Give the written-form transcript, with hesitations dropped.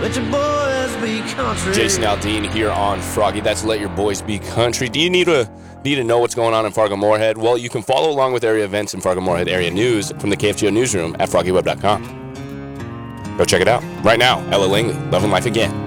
Let your boys be country. Jason Aldean here on Froggy. That's Let Your Boys Be Country. Do you need to know what's going on in Fargo-Moorhead? Well, you can follow along with area events and Fargo-Moorhead area news from the KFGO newsroom at FroggyWeb.com. Go check it out right now. Ella Langley, Love and Life Again.